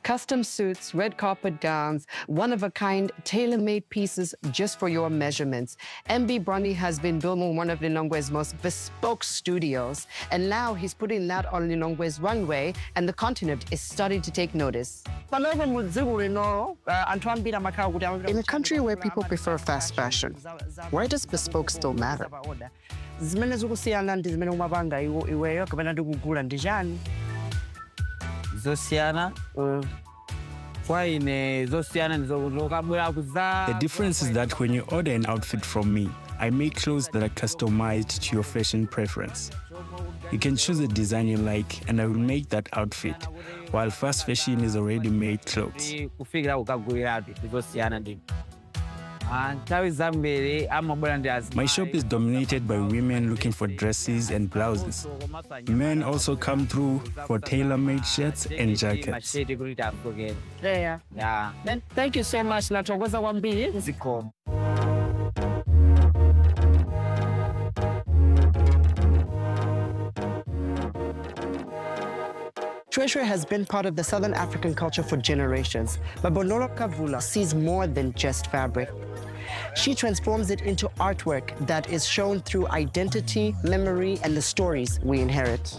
Custom suits, red carpet gowns, one-of-a-kind, tailor-made pieces just for your measurements. MB Bronny has been building one of Lilongwe's most bespoke studios, and now he's putting that on Lilongwe's runway, and the continent is starting to take notice. In a country where people prefer fast fashion, why does bespoke still matter? The difference is that when you order an outfit from me, I make clothes that are customized to your fashion preference. You can choose a design you like, and I will make that outfit, while fast fashion is already made clothes. My shop is dominated by women looking for dresses and blouses. Men also come through for tailor-made shirts and jackets. Yeah. Thank you so much. Shweshwe has been part of the Southern African culture for generations, but Bonolo Kavula sees more than just fabric. She transforms it into artwork that is shown through identity, memory, and the stories we inherit.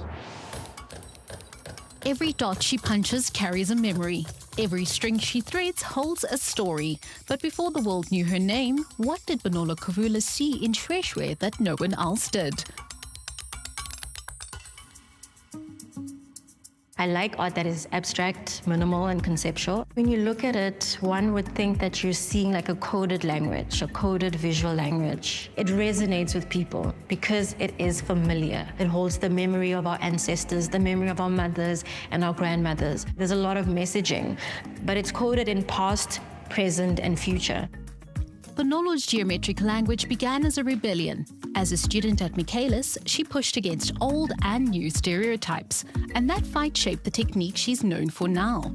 Every dot she punches carries a memory. Every string she threads holds a story. But before the world knew her name, what did Bonolo Kavula see in Shweshwe that no one else did? I like art that is abstract, minimal, and conceptual. When you look at it, one would think that you're seeing like a coded language, a coded visual language. It resonates with people because it is familiar. It holds the memory of our ancestors, the memory of our mothers and our grandmothers. There's a lot of messaging, but it's coded in past, present, and future. Bonolo's geometric language began as a rebellion. As a student at Michaelis, she pushed against old and new stereotypes, and that fight shaped the technique she's known for now.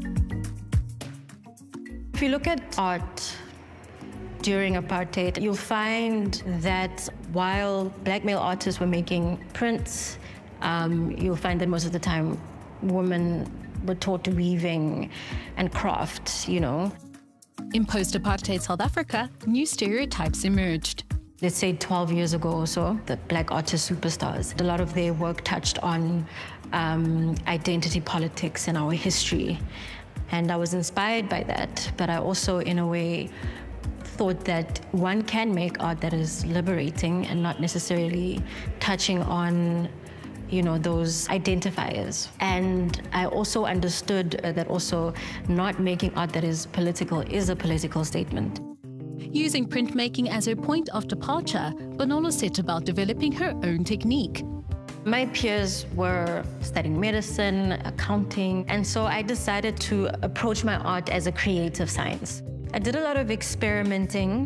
If you look at art during apartheid, you'll find that while black male artists were making prints, you'll find that most of the time women were taught weaving and craft, you know. In post-apartheid South Africa, new stereotypes emerged. Let's say 12 years ago or so, the black artist superstars, a lot of their work touched on identity politics and our history. And I was inspired by that, but I also, in a way, thought that one can make art that is liberating and not necessarily touching on those identifiers. And I also understood that also not making art that is political is a political statement. Using printmaking as her point of departure, Bonolo set about developing her own technique. My peers were studying medicine, accounting, and so I decided to approach my art as a creative science. I did a lot of experimenting